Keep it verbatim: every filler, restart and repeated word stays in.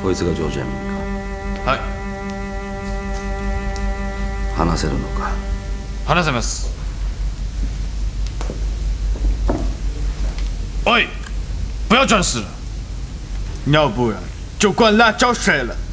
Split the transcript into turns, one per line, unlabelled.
こいつがジョージ・エミンか。
はい。
話せるのか。
話せます。喂，不要装死了，要不然就灌辣椒水了。